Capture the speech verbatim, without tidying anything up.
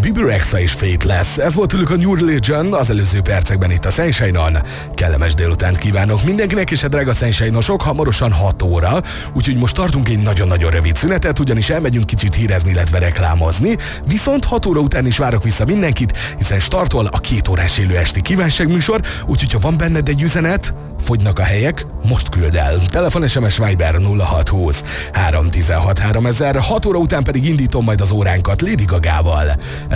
Bibi Rexha és Faithless. Ez volt tőlük a New Religion az előző percekben itt a Sunshine-on. Kellemes délutánt kívánok mindenkinek, és a drága Sunshine-osok, hamarosan hat óra, úgyhogy most tartunk egy nagyon-nagyon rövid szünetet, ugyanis elmegyünk kicsit hírezni, illetve reklámozni, viszont hat óra után is várok vissza mindenkit, hiszen startol a két órás élő esti kívánságműsor, úgyhogy ha van benned egy üzenet, fogynak a helyek, most küld el. Telefon, es em es, Viber nulla hat húsz három tizenhat háromezer, hat óra után pedig indítom majd az óránkat Lady Gagával.